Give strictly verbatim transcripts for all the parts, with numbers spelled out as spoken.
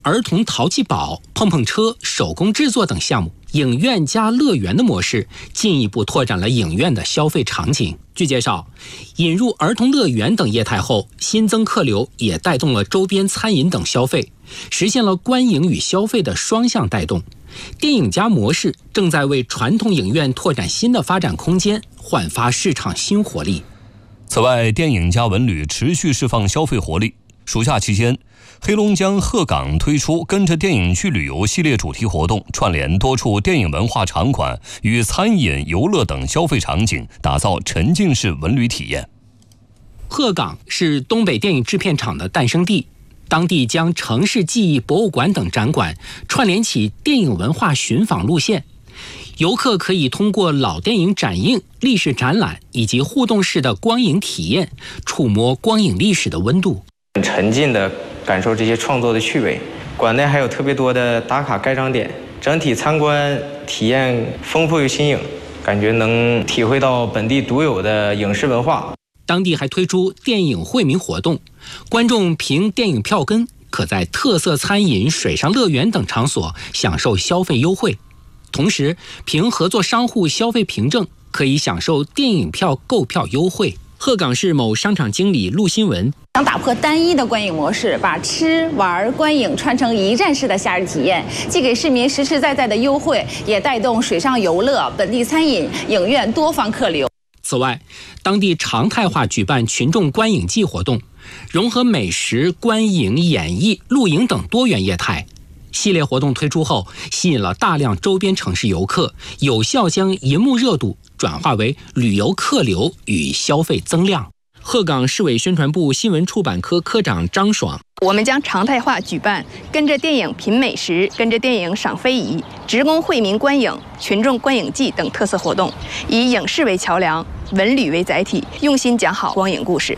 儿童淘气堡、碰碰车、手工制作等项目，影院加乐园的模式进一步拓展了影院的消费场景。据介绍，引入儿童乐园等业态后，新增客流也带动了周边餐饮等消费，实现了观影与消费的双向带动。电影加模式正在为传统影院拓展新的发展空间，焕发市场新活力。 此外，电影加文旅持续释放消费活力。暑假期间，黑龙江鹤岗推出跟着电影去旅游系列主题活动，串联多处电影文化场馆与餐饮、游乐等消费场景，打造沉浸式文旅体验。 鹤岗是东北电影制片厂的诞生地，当地将城市记忆博物馆等展馆串联起电影文化寻访路线，游客可以通过老电影展映、历史展览以及互动式的光影体验，触摸光影历史的温度， 很沉浸的感受这些创作的趣味。馆内还有特别多的打卡盖章点，整体参观体验丰富又新颖，感觉能体会到本地独有的影视文化。 当地还推出电影惠民活动，观众凭电影票根可在特色餐饮、水上乐园等场所享受消费优惠，同时凭合作商户消费凭证可以享受电影票购票优惠。鹤岗市某商场经理陆新文想打破单一的观影模式，把吃、玩、观影串成一站式的夏日体验，既给市民实实在在的优惠，也带动水上游乐、本地餐饮、影院多方客流。 此外，当地常态化举办群众观影季活动，融合美食、观影、演艺、露营等多元业态。系列活动推出后，吸引了大量周边城市游客，有效将银幕热度转化为旅游客流与消费增量。鹤岗市委宣传部新闻出版科科长张爽： 我们将常态化举办跟着电影品美食、跟着电影赏非遗、职工惠民观影、群众观影季等特色活动，以影视为桥梁，文旅为载体，用心讲好光影故事。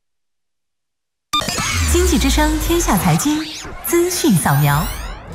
经济之声天下财经资讯扫描。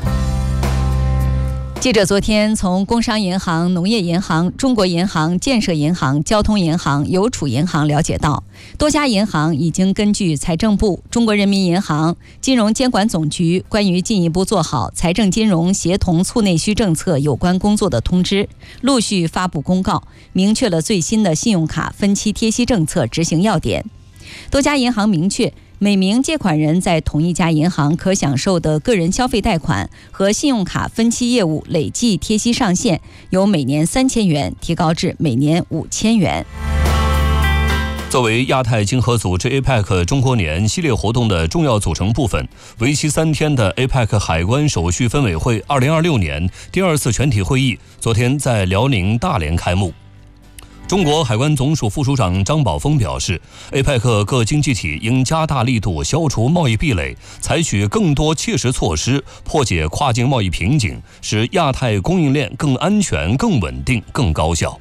记者昨天从工商银行、农业银行、中国银行、建设银行、交通银行、邮储银行了解到，多家银行已经根据财政部、中国人民银行、金融监管总局关于进一步做好财政金融协同促内需政策有关工作的通知，陆续发布公告，明确了最新的信用卡分期贴息政策执行要点。多家银行明确，每名借款人在同一家银行可享受的个人消费贷款和信用卡分期业务累计贴息上限由每年三千元提高至每年五千元。 作为亚太经合组织 A P E C 中国年系列活动的重要组成部分，为期三天的 A P E C 海关手续分委会二零二六年第二次全体会议昨天在辽宁大连开幕。中国海关总署副署长张宝峰表示 ，A P E C 各经济体应加大力度消除贸易壁垒，采取更多切实措施，破解跨境贸易瓶颈，使亚太供应链更安全、更稳定、更高效。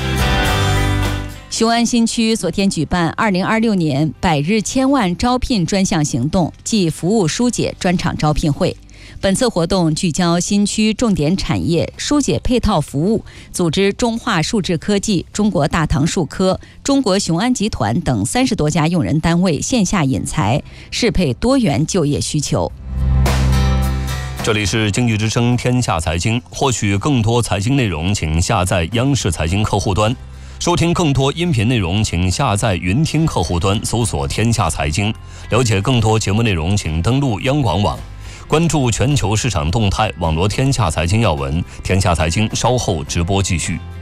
雄安新区昨天举办二零二六年百日千万招聘专项行动暨服务疏解专场招聘会。本次活动聚焦新区重点产业疏解配套服务，组织中化数智科技、中国大唐数科、中国雄安集团等三十多家用人单位线下引才，适配多元就业需求。 这里是经济之声天下财经，获取更多财经内容，请下载央视财经客户端。收听更多音频内容，请下载云听客户端，搜索天下财经。了解更多节目内容，请登录央广网。关注全球市场动态，网罗天下财经要闻。天下财经稍后直播继续。